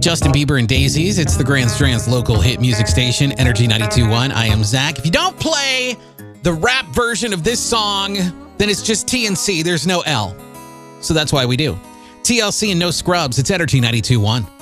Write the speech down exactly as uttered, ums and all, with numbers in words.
Justin Bieber and Daisies. It's the Grand Strand's local hit music station, Energy ninety-two point one. I am Zach. If you don't play the rap version of this song, then it's just T and C. There's no L. So that's why we do. T L C and No Scrubs. It's Energy ninety-two point one.